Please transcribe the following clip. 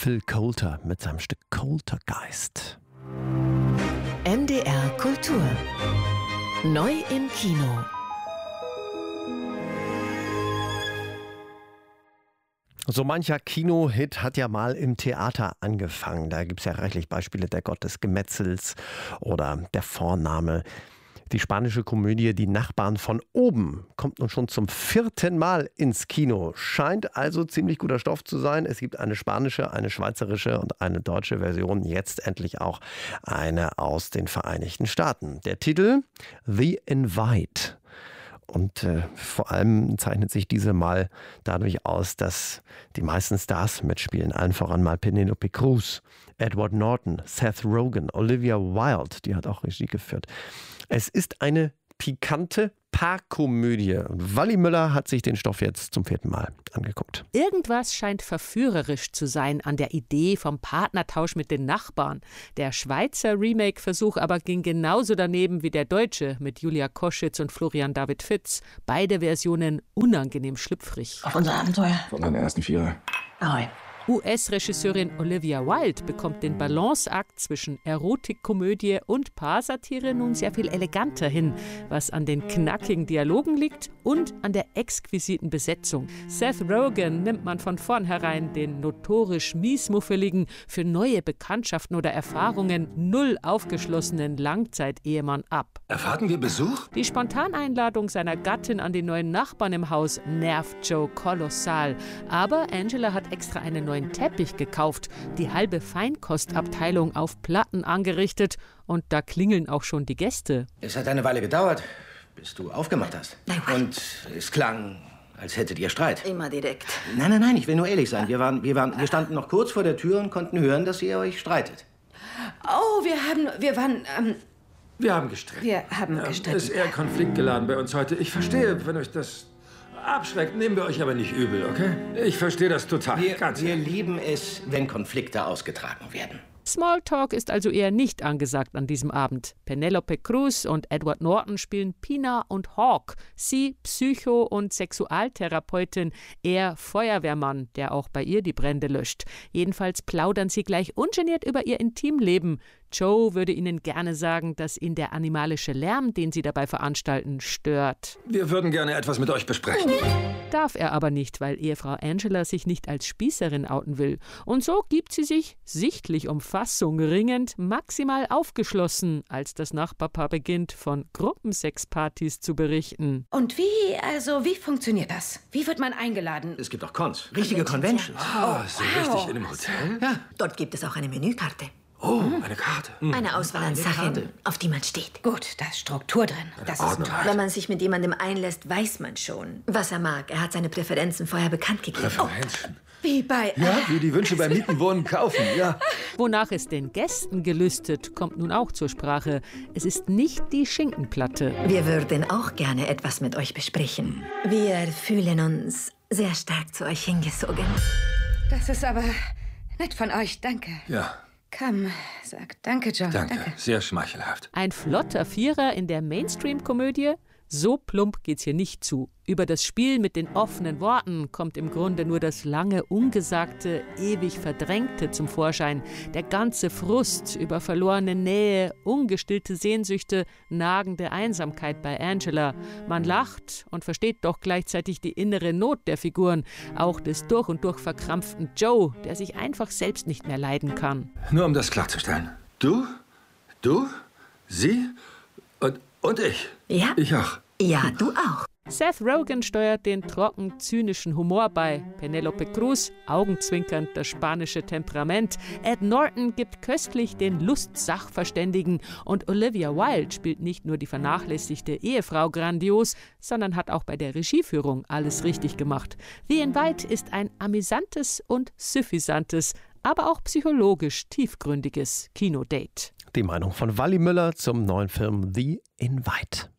Phil Coulter mit seinem Stück Coultergeist. NDR Kultur. Neu im Kino. So mancher Kinohit hat ja mal im Theater angefangen. Da gibt es ja reichlich Beispiele, der Gott des Gemetzels oder der Vorname. Die spanische Komödie Die Nachbarn von oben kommt nun schon zum 4. Mal ins Kino. Scheint also ziemlich guter Stoff zu sein. Es gibt eine spanische, eine schweizerische und eine deutsche Version. Jetzt endlich auch eine aus den Vereinigten Staaten. Der Titel The Invite. Und vor allem zeichnet sich diese mal dadurch aus, dass die meisten Stars mitspielen. Allen voran mal Penelope Cruz, Edward Norton, Seth Rogen, Olivia Wilde, die hat auch Regie geführt. Es ist eine pikante Paarkomödie. Wally Müller hat sich den Stoff jetzt zum 4. Mal angeguckt. Irgendwas scheint verführerisch zu sein an der Idee vom Partnertausch mit den Nachbarn. Der Schweizer Remake-Versuch aber ging genauso daneben wie der deutsche mit Julia Koschitz und Florian David Fitz. Beide Versionen unangenehm schlüpfrig. Auf unser Abenteuer. Von den ersten 4. Ahoi. US-Regisseurin Olivia Wilde bekommt den Balanceakt zwischen Erotikkomödie und Paarsatire nun sehr viel eleganter hin, was an den knackigen Dialogen liegt und an der exquisiten Besetzung. Seth Rogen nimmt man von vornherein den notorisch miesmuffeligen, für neue Bekanntschaften oder Erfahrungen null aufgeschlossenen Langzeitehemann ab. Erwarten wir Besuch? Die Spontaneinladung seiner Gattin an den neuen Nachbarn im Haus nervt Joe kolossal. Aber Angela hat extra einen neuen Teppich gekauft, die halbe Feinkostabteilung auf Platten angerichtet und da klingeln auch schon die Gäste. Es hat eine Weile gedauert, bis du aufgemacht hast. Nein. Und es klang, als hättet ihr Streit. Immer direkt. Nein, ich will nur ehrlich sein. Wir standen noch kurz vor der Tür und konnten hören, dass ihr euch streitet. Oh, wir haben gestritten. Ist eher konfliktgeladen bei uns heute. Ich verstehe, wenn euch das abschreckt, nehmen wir euch aber nicht übel, okay? Ich verstehe das total. Wir lieben es, wenn Konflikte ausgetragen werden. Smalltalk ist also eher nicht angesagt an diesem Abend. Penelope Cruz und Edward Norton spielen Pina und Hawk. Sie Psycho- und Sexualtherapeutin, er Feuerwehrmann, der auch bei ihr die Brände löscht. Jedenfalls plaudern sie gleich ungeniert über ihr Intimleben. Joe würde ihnen gerne sagen, dass ihn der animalische Lärm, den sie dabei veranstalten, stört. Wir würden gerne etwas mit euch besprechen. Darf er aber nicht, weil Ehefrau Angela sich nicht als Spießerin outen will. Und so gibt sie sich, sichtlich um Fassung ringend, maximal aufgeschlossen, als das Nachbarpaar beginnt, von Gruppensexpartys zu berichten. Und wie funktioniert das? Wie wird man eingeladen? Es gibt auch Cons, richtige Conventions. So richtig in einem Hotel? Ja. Dort gibt es auch eine Menükarte. Oh, eine Karte. Eine Auswahl an Sachen, Karte. auf die man steht. Gut, da ist Struktur drin. Das ist toll. Wenn man sich mit jemandem einlässt, weiß man schon, was er mag. Er hat seine Präferenzen vorher bekannt gegeben. Präferenzen? Wie bei... Ja, wie die Wünsche beim Mieten, Wohnen, Kaufen, ja. Wonach es den Gästen gelüstet, kommt nun auch zur Sprache. Es ist nicht die Schinkenplatte. Wir würden auch gerne etwas mit euch besprechen. Wir fühlen uns sehr stark zu euch hingezogen. Das ist aber nett von euch, danke. Ja. Komm, sag danke, Joe. Danke, sehr schmeichelhaft. Ein flotter Vierer in der Mainstream-Komödie? So plump geht's hier nicht zu. Über das Spiel mit den offenen Worten kommt im Grunde nur das lange Ungesagte, ewig Verdrängte zum Vorschein. Der ganze Frust über verlorene Nähe, ungestillte Sehnsüchte, nagende Einsamkeit bei Angela. Man lacht und versteht doch gleichzeitig die innere Not der Figuren, auch des durch und durch verkrampften Joe, der sich einfach selbst nicht mehr leiden kann. Nur um das klarzustellen. Du, sie und ich. Ja? Ich auch. Ja, du auch. Seth Rogen steuert den trocken-zynischen Humor bei. Penelope Cruz, augenzwinkernd das spanische Temperament. Ed Norton gibt köstlich den Lust-Sachverständigen. Und Olivia Wilde spielt nicht nur die vernachlässigte Ehefrau grandios, sondern hat auch bei der Regieführung alles richtig gemacht. The Invite ist ein amüsantes und suffisantes, aber auch psychologisch tiefgründiges Kinodate. Die Meinung von Wally Müller zum neuen Film The Invite.